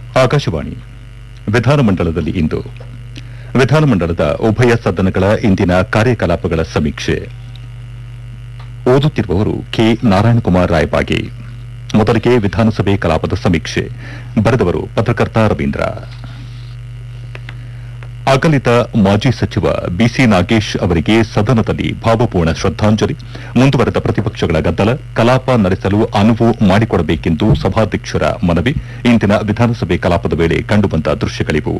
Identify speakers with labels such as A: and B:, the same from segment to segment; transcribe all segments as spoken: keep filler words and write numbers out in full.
A: ಆಕಾಶವಾಣಿ ವಿಧಾನಮಂಡಲದಲ್ಲಿ ಇಂದು ವಿಧಾನಮಂಡಲದ ಉಭಯ ಸದನಗಳ ಇಂದಿನ ಕಾರ್ಯಕಲಾಪಗಳ ಸಮೀಕ್ಷೆ. ಓದುತ್ತಿರುವವರು ಕೆ ನಾರಾಯಣಕುಮಾರ್ ರಾಯಬಾಗಿ. ಮೊದಲಿಗೆ ವಿಧಾನಸಭೆ ಕಲಾಪದ ಸಮೀಕ್ಷೆ. ಬರೆದವರು ಪತ್ರಕರ್ತ ರವೀಂದ್ರ. ಅಗಲಿದ ಮಾಜಿ ಸಚಿವ ಬಿಸಿ ನಾಗೇಶ್ ಅವರಿಗೆ ಸದನದಲ್ಲಿ ಭಾವಪೂರ್ಣ ಶ್ರದ್ದಾಂಜಲಿ. ಮುಂದುವರೆದ ಪ್ರತಿಪಕ್ಷಗಳ ಗದ್ದಲ, ಕಲಾಪ ನಡೆಸಲು ಅನುವು ಮಾಡಿಕೊಡಬೇಕೆಂದು ಸಭಾಧ್ಯಕ್ಷರ ಮನವಿ. ಇಂದಿನ ವಿಧಾನಸಭೆ ಕಲಾಪದ ವೇಳೆ ಕಂಡುಬಂದ ದೃಶ್ಯಗಳಿವು.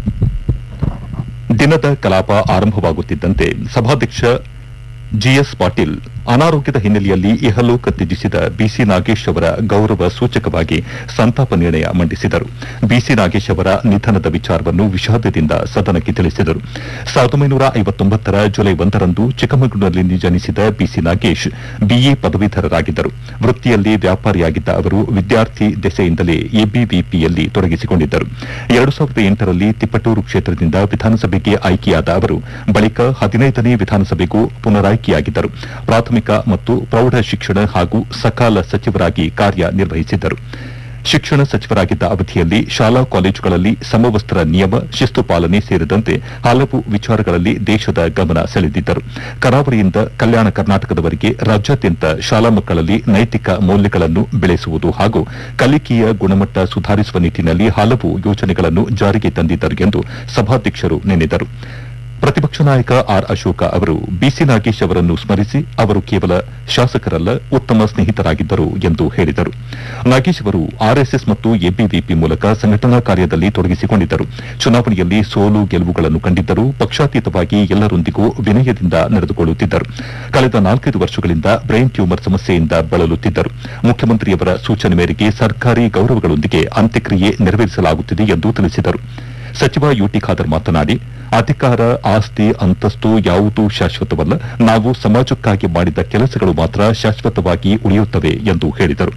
A: ದಿನದ ಕಲಾಪ ಆರಂಭವಾಗುತ್ತಿದ್ದಂತೆ ಸಭಾಧ್ಯಕ್ಷ ಜಿಎಸ್ ಪಾಟೀಲ್ ಅನಾರೋಗ್ಯದ ಹಿನ್ನೆಲೆಯಲ್ಲಿ ಇಹಲೋಕ ತ್ಯಜಿಸಿದ ಬಿಸಿ ನಾಗೇಶ್ ಅವರ ಗೌರವ ಸೂಚಕವಾಗಿ ಸಂತಾಪ ನಿರ್ಣಯ ಮಂಡಿಸಿದರು. ಬಿಸಿ ನಾಗೇಶ್ ಅವರ ನಿಧನದ ವಿಚಾರವನ್ನು ವಿಷಾದದಿಂದ ಸದನಕ್ಕೆ ತಿಳಿಸಿದರು. ಸಾವಿರದ ಒಂಬೈನೂರ ಐವತ್ತೊಂಬತ್ತರ ಜುಲೈ ಒಂದರಂದು ಚಿಕ್ಕಮಗಳೂರಿನಲ್ಲಿ ಜನಿಸಿದ ಬಿಸಿ ನಾಗೇಶ್ ಬಿಎ ಪದವೀಧರರಾಗಿದ್ದರು. ವೃತ್ತಿಯಲ್ಲಿ ವ್ಯಾಪಾರಿಯಾಗಿದ್ದ ಅವರು ವಿದ್ಯಾರ್ಥಿ ದೆಸೆಯಿಂದಲೇ ಎಬಿವಿಪಿಯಲ್ಲಿ ತೊಡಗಿಸಿಕೊಂಡಿದ್ದರು. ಎರಡು ಸಾವಿರದ ಎಂಟರಲ್ಲಿ ತಿಪ್ಪಟೂರು ಕ್ಷೇತ್ರದಿಂದ ವಿಧಾನಸಭೆಗೆ ಆಯ್ಕೆಯಾದ ಅವರು ಬಳಿಕ ಹದಿನೈದನೇ ವಿಧಾನಸಭೆಗೂ ಪುನರಾಯ್ಕೆಯಾಗಿದ್ದರು. ಪ್ರಾಥಮಿಕ ಮತ್ತು ಪ್ರೌಢ ಶಿಕ್ಷಣ ಹಾಗೂ ಸಕಾಲ ಸಚಿವರಾಗಿ ಕಾರ್ಯನಿರ್ವಹಿಸಿದ್ದರು. ಶಿಕ್ಷಣ ಸಚಿವರಾಗಿದ್ದ ಅವಧಿಯಲ್ಲಿ ಶಾಲಾ ಕಾಲೇಜುಗಳಲ್ಲಿ ಸಮವಸ್ತ್ರ ನಿಯಮ, ಶಿಸ್ತು ಪಾಲನೆ ಸೇರಿದಂತೆ ಹಲವು ವಿಚಾರಗಳಲ್ಲಿ ದೇಶದ ಗಮನ ಸೆಳೆದಿದ್ದರು. ಕರಾವಳಿಯಿಂದ ಕಲ್ಯಾಣ ಕರ್ನಾಟಕದವರೆಗೆ ರಾಜ್ಯಾದ್ಯಂತ ಶಾಲಾ ಮಕ್ಕಳಲ್ಲಿ ನೈತಿಕ ಮೌಲ್ಯಗಳನ್ನು ಬೆಳೆಸುವುದು ಹಾಗೂ ಕಲಿಕೆಯ ಗುಣಮಟ್ಟ ಸುಧಾರಿಸುವ ನಿಟ್ಟಿನಲ್ಲಿ ಹಲವು ಯೋಜನೆಗಳನ್ನು ಜಾರಿಗೆ ತಂದಿದ್ದರು ಎಂದು ಸಭಾಧ್ಯಕ್ಷರು ನೆನೆದರು. ಪ್ರತಿಪಕ್ಷ ನಾಯಕ ಆರ್ ಅಶೋಕ ಅವರು ಬಿಸಿ ನಾಗೇಶ್ ಅವರನ್ನು ಸ್ಮರಿಸಿ ಅವರು ಕೇವಲ ಶಾಸಕರಲ್ಲ, ಉತ್ತಮ ಸ್ನೇಹಿತರಾಗಿದ್ದರು ಎಂದು ಹೇಳಿದರು. ನಾಗೇಶ್ ಅವರು ಆರ್ಎಸ್ಎಸ್ ಮತ್ತು ಎಬಿವಿಪಿ ಮೂಲಕ ಸಂಘಟನಾ ಕಾರ್ಯದಲ್ಲಿ ತೊಡಗಿಸಿಕೊಂಡಿದ್ದರು. ಚುನಾವಣೆಯಲ್ಲಿ ಸೋಲು ಗೆಲುವುಗಳನ್ನು ಕಂಡಿದ್ದರು. ಪಕ್ಷಾತೀತವಾಗಿ ಎಲ್ಲರೊಂದಿಗೂ ವಿನಯದಿಂದ ನಡೆದುಕೊಳ್ಳುತ್ತಿದ್ದರು. ಕಳೆದ ನಾಲ್ಕೈದು ವರ್ಷಗಳಿಂದ ಬ್ರೈನ್ ಟ್ಯೂಮರ್ ಸಮಸ್ಯೆಯಿಂದ ಬಳಲುತ್ತಿದ್ದರು. ಮುಖ್ಯಮಂತ್ರಿಯವರ ಸೂಚನೆ ಮೇರೆಗೆ ಸರ್ಕಾರಿ ಗೌರವಗಳೊಂದಿಗೆ ಅಂತ್ಯಕ್ರಿಯೆ ನೆರವೇರಿಸಲಾಗುತ್ತಿದೆ ಎಂದು ತಿಳಿಸಿದರು. ಸಚಿವ ಯುಟಿ ಖಾದರ್ ಮಾತನಾಡಿ, ಅಧಿಕಾರ, ಆಸ್ತಿ, ಅಂತಸ್ತು ಯಾವುದೂ ಶಾಶ್ವತವಲ್ಲ. ನಾವು ಸಮಾಜಕ್ಕಾಗಿ ಮಾಡಿದ ಕೆಲಸಗಳು ಮಾತ್ರ ಶಾಶ್ವತವಾಗಿ ಉಳಿಯುತ್ತವೆ ಎಂದು ಹೇಳಿದರು.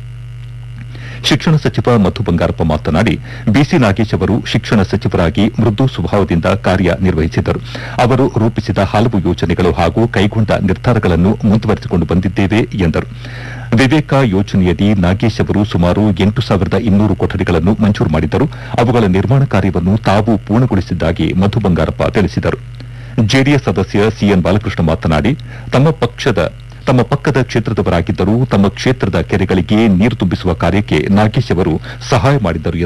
A: ಶಿಕ್ಷಣ ಸಚಿವ ಮಧು ಬಂಗಾರಪ್ಪ ಮಾತನಾಡಿ, ಬಿಸಿ ನಾಗೇಶ್ ಅವರು ಶಿಕ್ಷಣ ಸಚಿವರಾಗಿ ಮೃದು ಸ್ವಭಾವದಿಂದ ಕಾರ್ಯನಿರ್ವಹಿಸಿದ್ದರು. ಅವರು ರೂಪಿಸಿದ ಹಲವು ಯೋಜನೆಗಳು ಹಾಗೂ ಕೈಗೊಂಡ ನಿರ್ಧಾರಗಳನ್ನು ಮುಂದುವರೆಸಿಕೊಂಡು ಬಂದಿದ್ದೇವೆ ಎಂದರು. ವಿವೇಕ ಯೋಜನೆಯಡಿ ನಾಗೇಶ್ ಅವರು ಸುಮಾರು ಎಂಟು ಸಾವಿರದ ಇನ್ನೂರು ಕೊಠಡಿಗಳನ್ನು ಮಂಜೂರು ಮಾಡಿದ್ದರು. ಅವುಗಳ ನಿರ್ಮಾಣ ಕಾರ್ಯವನ್ನು ತಾವು ಪೂರ್ಣಗೊಳಿಸಿದ್ದಾಗಿ ಮಧು ಬಂಗಾರಪ್ಪ ತಿಳಿಸಿದರು. ಜೆಡಿಎಸ್ ಸದಸ್ಯ ಸಿಎನ್ ಬಾಲಕೃಷ್ಣ ಮಾತನಾಡಿ, ತಮ್ಮ ಪಕ್ಷದ ತಮ್ಮ ಪಕ್ಕದ ಕ್ಷೇತ್ರದವರಾಗಿದ್ದರೂ ತಮ್ಮ ಕ್ಷೇತ್ರದ ಕೆರೆಗಳಿಗೆ ನೀರು ತುಂಬಿಸುವ ಕಾರ್ಯಕ್ಕೆ ನಾಗೇಶ್ ಅವರು ಸಹಾಯ ಮಾಡಿದ್ದರು